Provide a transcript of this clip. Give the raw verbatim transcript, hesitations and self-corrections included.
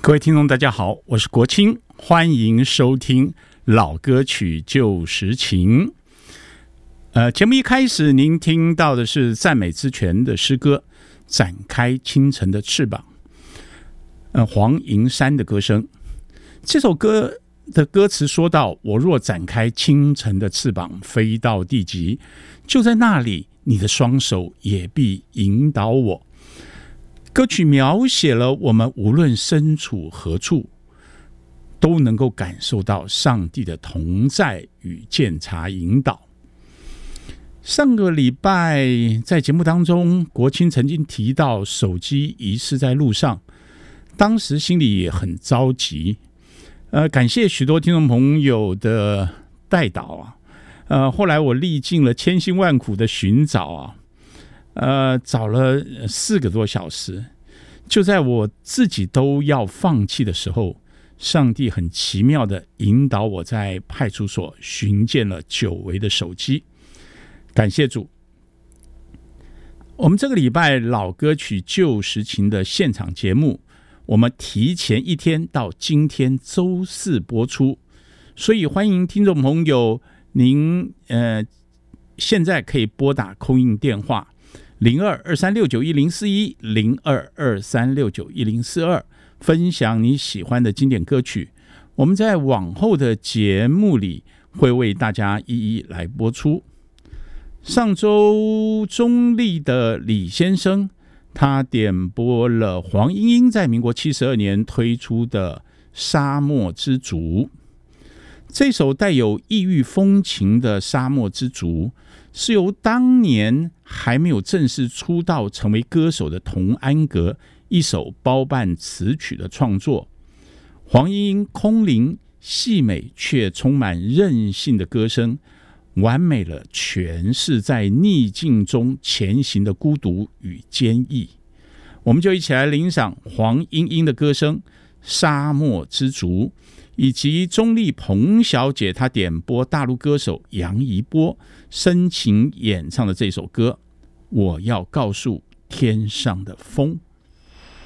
各位听众大家好，我是国清，欢迎收听老歌曲旧时情。呃，节目一开始您听到的是赞美之泉的诗歌展开清晨的翅膀，呃，黄银山的歌声。这首歌的歌词说到，我若展开清晨的翅膀飞到地极，就在那里你的双手也必引导我。歌曲描写了我们无论身处何处，都能够感受到上帝的同在与鉴察引导。上个礼拜在节目当中，国清曾经提到手机遗失在路上，当时心里也很着急。呃，感谢许多听众朋友的带导啊，呃，后来我历尽了千辛万苦的寻找啊。呃，找了四个多小时，就在我自己都要放弃的时候，上帝很奇妙的引导我在派出所寻见了久违的手机，感谢主。我们这个礼拜老歌曲旧时情的现场节目，我们提前一天到今天周四播出，所以欢迎听众朋友，您呃现在可以拨打空印电话零二二三六九一零四一零二二三六九一零四二，分享你喜欢的经典歌曲。我们在往后的节目里会为大家一一来播出。上周中立的李先生，他点播了黄莺莺在民国七十二年推出的《沙漠之竹》。这首带有异域风情的《沙漠之竹》是由当年还没有正式出道成为歌手的童安格一首包办词曲的创作。黄莺莺空灵细美却充满韧性的歌声，完美了诠释在逆境中前行的孤独与坚毅。我们就一起来欣赏黄莺莺的歌声《沙漠之竹》，以及中立彭小姐她点播大陆歌手杨怡波深情演唱的这首歌《我要告诉天上的风》。